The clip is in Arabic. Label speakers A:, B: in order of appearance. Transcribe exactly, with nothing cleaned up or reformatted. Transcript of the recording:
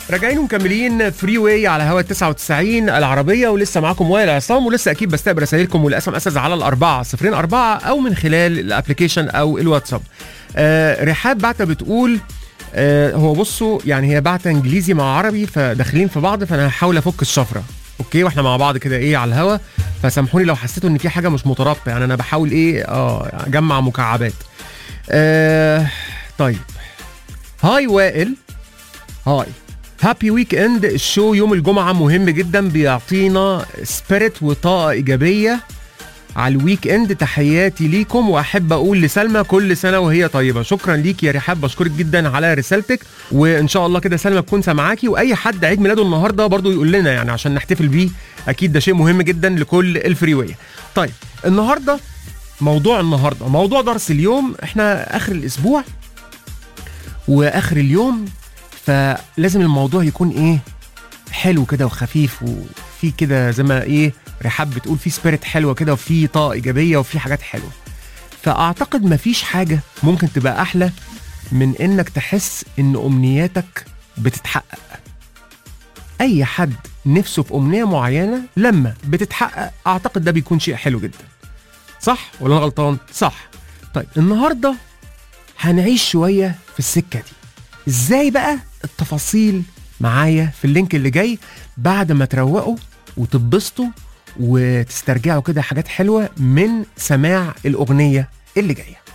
A: راجعين ومكملين فري واي على هوا تسعة وتسعين العربية، ولسه معاكم وائل عصام، ولسه أكيد بستقبل رسائلكم والاس ام اس على الأربعة صفرين أربعة أو من خلال الابلكيشن أو الواتساب. آه رحاب بعتة بتقول آه هو بصوا يعني هي بعتة إنجليزي مع عربي فداخلين في بعض، فأنا هحاول أفك الشفرة اوكي واحنا مع بعض كده ايه على الهوا، فسامحوني لو حسيتوا ان في حاجه مش مترابطه، يعني انا بحاول ايه اه اجمع مكعبات. آه طيب هاي وائل، هاي هابي ويك اند. الشو يوم الجمعه مهم جدا، بيعطينا سبيريت وطاقه ايجابيه على الويك اند. تحياتي ليكم، واحب اقول لسلمى كل سنه وهي طيبه. شكرا ليك يا رحاب، بشكرك جدا على رسالتك، وان شاء الله كده سلمى تكون سامعاكي، واي حد عيد ميلاده النهارده برضو يقول لنا يعني عشان نحتفل بيه، اكيد ده شيء مهم جدا لكل الفريويه. طيب النهارده موضوع النهارده موضوع درس اليوم. احنا اخر الاسبوع واخر اليوم، فلازم الموضوع يكون ايه حلو كده وخفيف، وفي كده زي ما ايه رحاب بتقول في سبيريت حلوه كده، وفي طاقه ايجابيه، وفي حاجات حلوه. فاعتقد مفيش حاجه ممكن تبقى احلى من انك تحس ان امنياتك بتتحقق. اي حد نفسه في امنيه معينه لما بتتحقق اعتقد ده بيكون شيء حلو جدا، صح ولا انا غلطان؟ صح. طيب النهارده هنعيش شويه في السكه دي. ازاي بقى؟ التفاصيل معايا في اللينك اللي جاي بعد ما تروقوا وتبسطوا وتسترجعوا كده حاجات حلوة من سماع الأغنية اللي جاية.